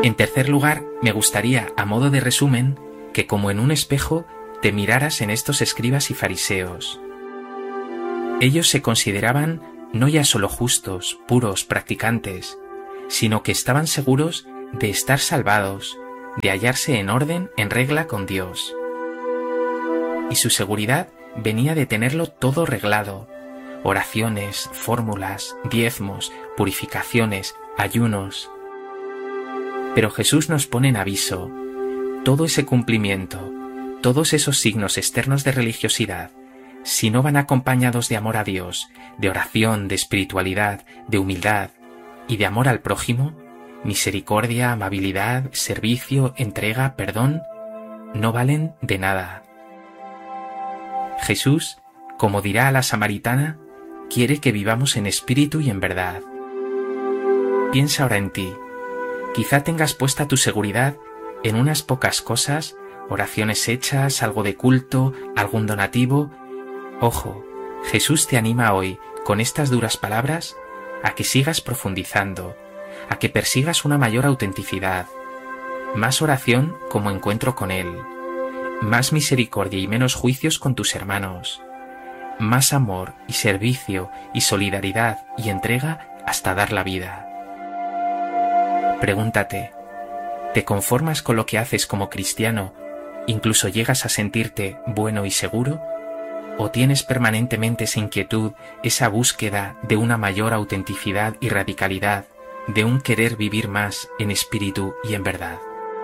En tercer lugar, me gustaría, a modo de resumen, que como en un espejo te miraras en estos escribas y fariseos. Ellos se consideraban no ya solo justos, puros, practicantes, sino que estaban seguros de estar salvados, de hallarse en orden, en regla con Dios. Y su seguridad venía de tenerlo todo reglado: oraciones, fórmulas, diezmos, purificaciones, ayunos. Pero Jesús nos pone en aviso: todo ese cumplimiento, todos esos signos externos de religiosidad, si no van acompañados de amor a Dios, de oración, de espiritualidad, de humildad y de amor al prójimo, misericordia, amabilidad, servicio, entrega, perdón, no valen de nada. Jesús, como dirá a la samaritana, quiere que vivamos en espíritu y en verdad. Piensa ahora en ti. Quizá tengas puesta tu seguridad en unas pocas cosas, oraciones hechas, algo de culto, algún donativo. Ojo, Jesús te anima hoy, con estas duras palabras, a que sigas profundizando, a que persigas una mayor autenticidad, más oración como encuentro con Él, más misericordia y menos juicios con tus hermanos, más amor y servicio y solidaridad y entrega hasta dar la vida. Pregúntate, ¿te conformas con lo que haces como cristiano, incluso llegas a sentirte bueno y seguro? ¿O tienes permanentemente esa inquietud, esa búsqueda de una mayor autenticidad y radicalidad, de un querer vivir más en espíritu y en verdad?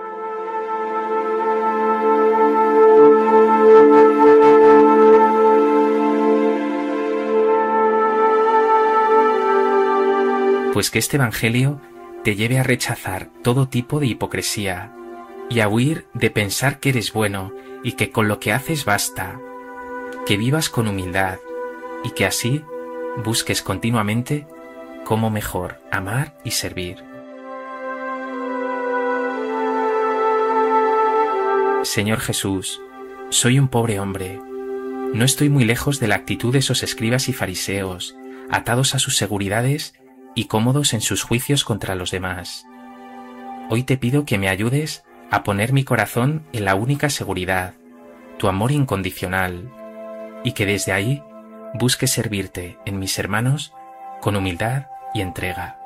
Pues que este Evangelio te lleve a rechazar todo tipo de hipocresía y a huir de pensar que eres bueno y que con lo que haces basta, que vivas con humildad y que así busques continuamente cómo mejor amar y servir. Señor Jesús, soy un pobre hombre. No estoy muy lejos de la actitud de esos escribas y fariseos, atados a sus seguridades y cómodos en sus juicios contra los demás. Hoy te pido que me ayudes a poner mi corazón en la única seguridad, tu amor incondicional, y que desde ahí busque servirte en mis hermanos con humildad y entrega.